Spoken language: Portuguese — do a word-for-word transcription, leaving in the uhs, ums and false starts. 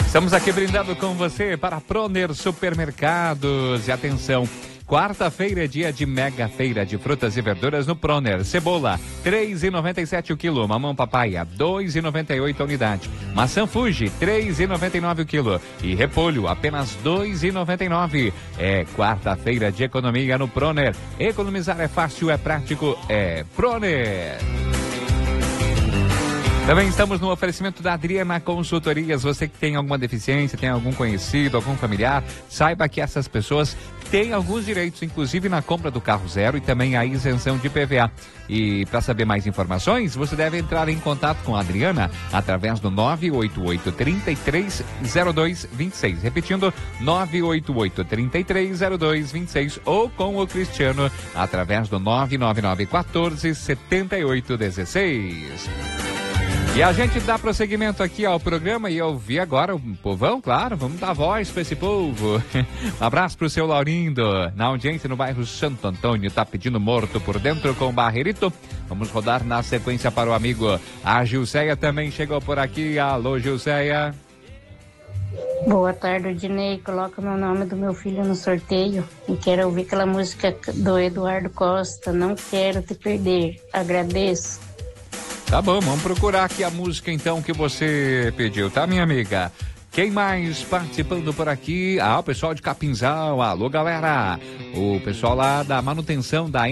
Estamos aqui brindando com você para Proner Supermercados. E atenção, quarta-feira é dia de mega feira de frutas e verduras no Proner. Cebola, três reais e noventa e sete centavos o quilo. Mamão papaya, dois reais e noventa e oito centavos a unidade. Maçã Fuji, três reais e noventa e nove centavos o quilo. E repolho, apenas dois reais e noventa e nove centavos. É quarta-feira de economia no Proner. Economizar é fácil, é prático, é Proner. Também estamos no oferecimento da Adriana Consultorias. Você que tem alguma deficiência, tem algum conhecido, algum familiar, saiba que essas pessoas têm alguns direitos, inclusive na compra do carro zero e também a isenção de I P V A. E para saber mais informações, você deve entrar em contato com a Adriana através do nove oito oito, três três zero dois dois seis. Repetindo, nove oito oito, três três zero dois dois seis, ou com o Cristiano através do nove nove nove, quatorze, setenta e oito, dezesseis. E a gente dá prosseguimento aqui ao programa e eu vi agora o povão, claro, vamos dar voz para esse povo. Um abraço pro seu Laurindo, na audiência no bairro Santo Antônio, tá pedindo morto por dentro com o Barreirito. Vamos rodar na sequência para o amigo. A Gilceia também chegou por aqui. Alô, Gilceia. Boa tarde, Dinei. Coloca meu nome do meu filho no sorteio e quero ouvir aquela música do Eduardo Costa, Não Quero Te Perder. Agradeço. Tá bom, vamos procurar aqui a música então que você pediu, tá, minha amiga? Quem mais participando por aqui? Ah, o pessoal de Capinzal. Alô, galera. O pessoal lá da manutenção da